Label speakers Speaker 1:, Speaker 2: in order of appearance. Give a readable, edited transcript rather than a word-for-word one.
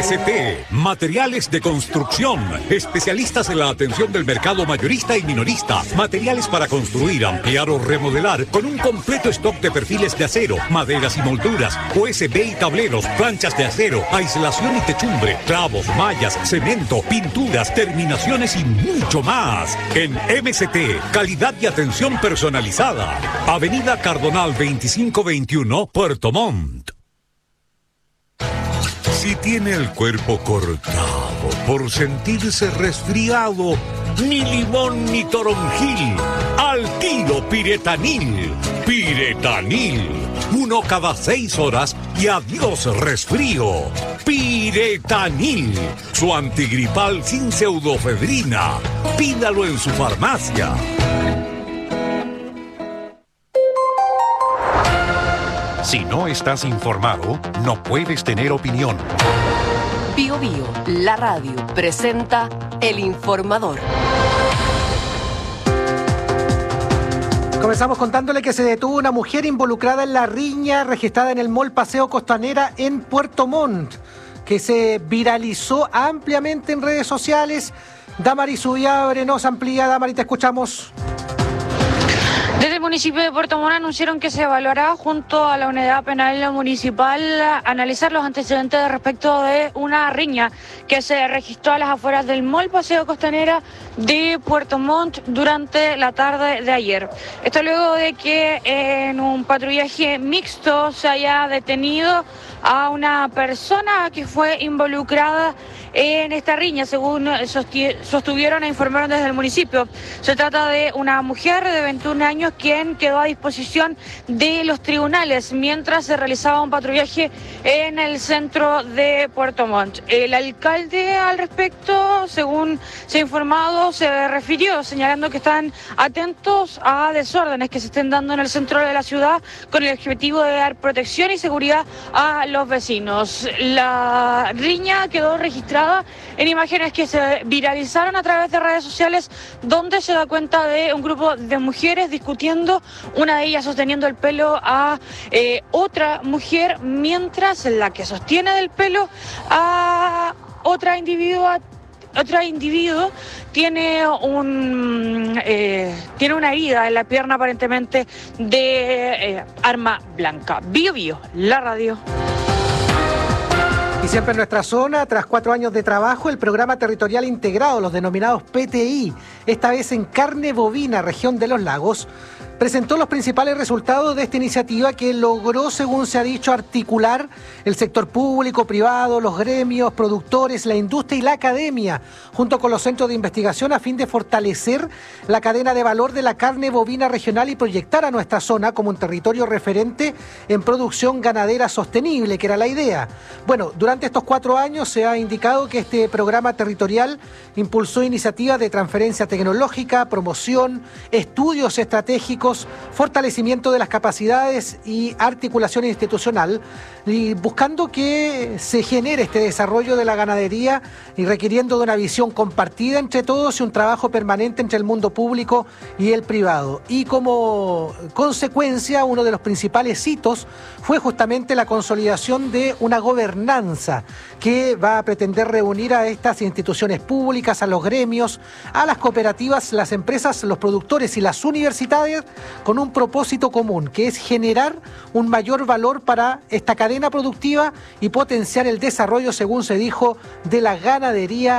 Speaker 1: MST, materiales de construcción, especialistas en la atención del mercado mayorista y minorista, materiales para construir, ampliar o remodelar, con un completo stock de perfiles de acero, maderas y molduras, USB y tableros, planchas de acero, aislación y techumbre, clavos, mallas, cemento, pinturas, terminaciones y mucho más. En MST, calidad y atención personalizada. Avenida Cardonal 2521, Puerto Montt. Si tiene el cuerpo cortado por sentirse resfriado, ni limón ni toronjil, al tiro Piretanil. Piretanil, 1 cada 6 horas y adiós resfrío. Piretanil, su antigripal sin pseudofedrina. Pídalo en su farmacia.
Speaker 2: Si no estás informado, no puedes tener opinión.
Speaker 3: Bio Bio, la radio, presenta El Informador.
Speaker 4: Comenzamos contándole que se detuvo una mujer involucrada en la riña registrada en el Mall Paseo Costanera en Puerto Montt, que se viralizó ampliamente en redes sociales. Damari Subiabre nos amplía. Damari, te escuchamos.
Speaker 5: Desde el municipio de Puerto Montt anunciaron que se evaluará junto a la unidad penal municipal analizar los antecedentes respecto de una riña que se registró a las afueras del Mall Paseo Costanera de Puerto Montt durante la tarde de ayer. Esto luego de que en un patrullaje mixto se haya detenido a una persona que fue involucrada en esta riña, según sostuvieron e informaron desde el municipio. Se trata de una mujer de 21 años quien quedó a disposición de los tribunales mientras se realizaba un patrullaje en el centro de Puerto Montt. El alcalde al respecto, según se ha informado, se refirió señalando que están atentos a desórdenes que se estén dando en el centro de la ciudad con el objetivo de dar protección y seguridad a los vecinos. La riña quedó registrada en imágenes que se viralizaron a través de redes sociales, donde se da cuenta de un grupo de mujeres discutiendo, una de ellas sosteniendo el pelo a otra mujer, mientras la que sostiene del pelo a otra individuo tiene una herida en la pierna aparentemente de arma blanca. Bio Bio, la radio.
Speaker 4: Y siempre en nuestra zona, tras 4 años de trabajo, el programa territorial integrado, los denominados PTI, esta vez en carne bovina, región de los lagos, presentó los principales resultados de esta iniciativa que logró, según se ha dicho, articular el sector público, privado, los gremios, productores, la industria y la academia, junto con los centros de investigación a fin de fortalecer la cadena de valor de la carne bovina regional y proyectar a nuestra zona como un territorio referente en producción ganadera sostenible, que era la idea. Bueno, durante estos 4 años se ha indicado que este programa territorial impulsó iniciativas de transferencia tecnológica, promoción, estudios estratégicos, fortalecimiento de las capacidades y articulación institucional, y buscando que se genere este desarrollo de la ganadería y requiriendo de una visión compartida entre todos y un trabajo permanente entre el mundo público y el privado. Y como consecuencia, uno de los principales hitos fue justamente la consolidación de una gobernanza que va a pretender reunir a estas instituciones públicas, a los gremios, a las cooperativas, las empresas, los productores y las universidades, con un propósito común, que es generar un mayor valor para esta cadena productiva y potenciar el desarrollo, según se dijo, de la ganadería